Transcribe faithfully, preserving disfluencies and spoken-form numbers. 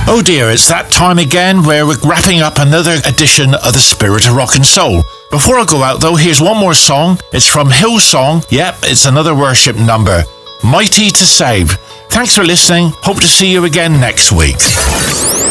Oh dear, it's that time again where we're wrapping up another edition of the Spirit of Rock and Soul. Before I go out though, here's one more song. It's from Hillsong. Yep, it's another worship number. Mighty to Save. Thanks for listening. Hope to see you again next week.